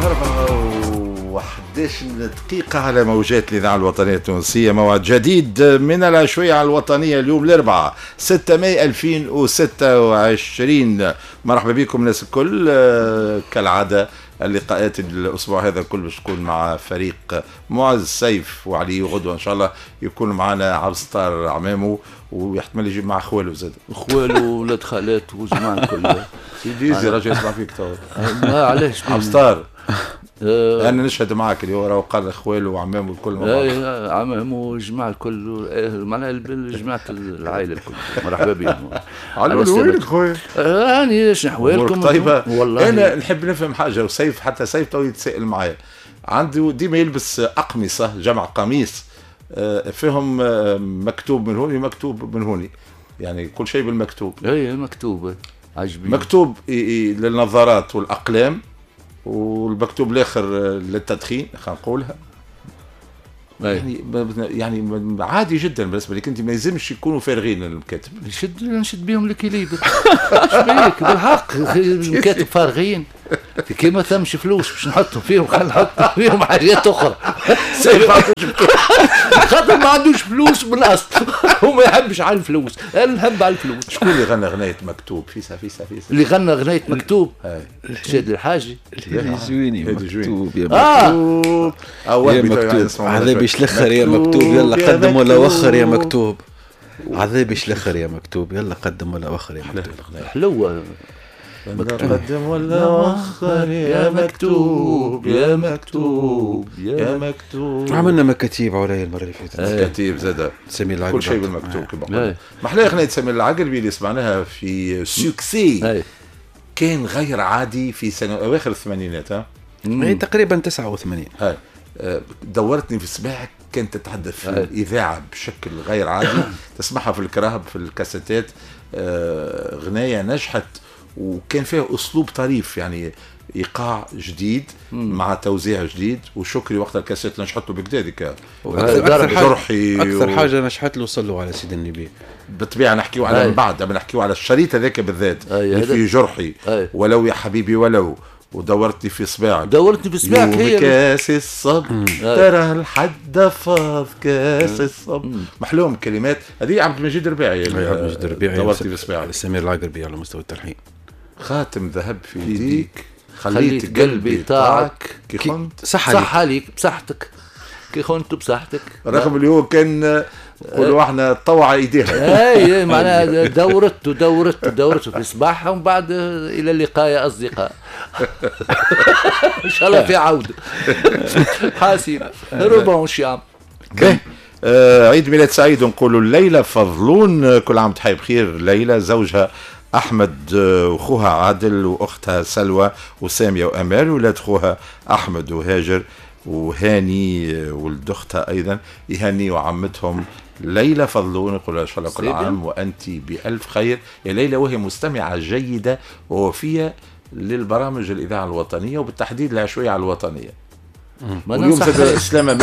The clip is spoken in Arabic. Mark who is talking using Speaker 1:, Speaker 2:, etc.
Speaker 1: 11 دقيقة على موجات الإذاعة الوطنية التونسية. موعد جديد من العشوية الوطنية اليوم الأربعاء 6 ماي 2026. مرحبا بكم الناس الكل. كالعادة اللقاءات الأسبوع هذا الكل باش تكون مع فريق معز سيف وعلي، وغدوة إن شاء الله يكون معنا عبد الستار عمامو، ويحتمل يجيب مع خوالو زاد،
Speaker 2: خوالو ولاد خالاته وجماعة الكل.
Speaker 1: سيدي زي راجل يسمع فيك تو.
Speaker 2: علاش
Speaker 1: عبد الستار أنا نشهد معك اليوم، راه قال خوالو وعمامو الكل.
Speaker 2: عمامو والجماعة الكل، معناها جماعة العائلة الكل. مرحبا بهم.
Speaker 1: على وينك خويا؟
Speaker 2: راني اش نحوالكم
Speaker 1: طيبة.
Speaker 2: والله
Speaker 1: أنا نحب نفهم حاجة، وسيف حتى سيف تو يتسائل معايا، عنده ديما يلبس أقمصة جمع قميص فيهم مكتوب من هوني مكتوب من هوني، يعني كل شيء بالمكتوب.
Speaker 2: اي مكتوب عجبني،
Speaker 1: مكتوب للنظارات والأقلام، والمكتوب الآخر للتدخين خلينا نقولها. يعني عادي جدا بالنسبه لك انت، ما يلزمش يكونوا فارغين المكاتب.
Speaker 2: نشد بهم الكليبر. شبيك بالحق المكاتب فارغين كيما ثمش فلوس باش نحطوا فيهم، خلينا نحطوا فيهم حاجات اخرى. خاطر ما عندوش فلوس بالاصل، هو ما يحبش على الفلوس، نحب على الفلوس.
Speaker 1: شكون اللي غنى غنايه مكتوب؟ فيسا
Speaker 2: اللي غنى غنايه مكتوب الحشاد الحاجي
Speaker 3: زويني مكتوب يا
Speaker 1: مكتوب.
Speaker 3: عذابي شلخر يا مكتوب، يلا قدم ولا وخر يا مكتوب. عذابي شلخر يا مكتوب، يلا قدم ولا وخر يا مكتوب.
Speaker 2: حلوه
Speaker 1: قدم ولا وخر يا مكتوب يا مكتوب يا مكتوب.
Speaker 3: عملنا مكاتيب علي المره اللي فاتت.
Speaker 1: مكاتيب زاد
Speaker 3: سمير العقربي،
Speaker 1: كل شيء بالمكتوب كما محلاه غنية سمير العقربي اللي سمعناها في سوكسي كان غير عادي في سنة أواخر الثمانينات.
Speaker 3: هي تقريبا 89.
Speaker 1: دورتني في صباحك، كانت تتحدث في الإذاعة بشكل غير عادي. تسمعها في الكراهب في الكاسيتات. غناية نجحت وكان فيها أسلوب طريف، يعني إيقاع جديد مع توزيع جديد. وشكري وقت الكاسيت نشحت له بكدادك
Speaker 3: جرحي. أكثر حاجة نشحت له صلوا على سيد النبي.
Speaker 1: بالطبيعة نحكيو على من بعد، أما نحكيو على الشريط هذاك بالذات اللي فيه جرحي ولو يا حبيبي ولو، ودورتني في صباعك
Speaker 2: هي
Speaker 1: كاس الصب ترى الحد فاض كاس الصب. محلوم كلمات هذه عبد المجيد الربيعي. دورتني في صباعك
Speaker 3: سمير العقربي على مستوى التلحين.
Speaker 1: خاتم ذهب في يديك، خليت قلبي طاعك كي خنت
Speaker 2: صح عليك بصحتك، كي خنت بصحتك.
Speaker 1: رغم اللي هو كان قولوا احنا طوع ايديها.
Speaker 2: اي معناها دورت في صباحها، ومن بعد الى اللقاء يا اصدقاء. ان شاء الله في عوده. حاسين ربونش يا عم.
Speaker 1: عيد ميلاد سعيد نقولوا الليلة فضلون، كل عام تحية بخير. ليلى زوجها أحمد وأخوها عادل وأختها سلوى وسامية وأمال، وولاد أخوها أحمد وهاجر وهاني ولد أختها أيضا يهني وعمتهم ليلى فضلون. يقول إن شاء الله كل عام وأنت بألف خير يا ليلى، وهي مستمعة جيدة ووفية للبرامج الإذاعة الوطنية وبالتحديد العشوية الوطنية. واليوم سلامة